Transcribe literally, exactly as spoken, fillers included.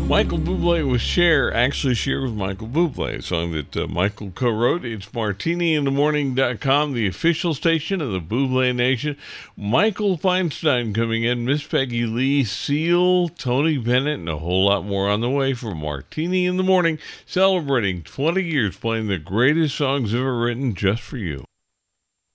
Michael Bublé with Cher, actually Cher with Michael Bublé, a song that uh, Michael co-wrote. It's martini in the morning dot com, the official station of the Bublé Nation. Michael Feinstein coming in, Miss Peggy Lee, Seal, Tony Bennett, and a whole lot more on the way for Martini in the Morning, celebrating twenty years playing the greatest songs ever written just for you.